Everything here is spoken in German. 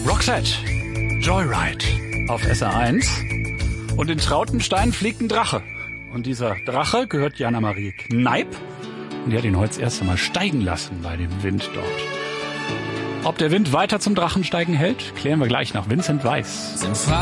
Roxette, Joyride auf SR1. Und in Trautenstein fliegt ein Drache. Und dieser Drache gehört Jana-Marie Kneip. Und die hat ihn heute das erste Mal steigen lassen bei dem Wind dort. Ob der Wind weiter zum Drachensteigen hält, klären wir gleich nach Vincent Weiss. Sind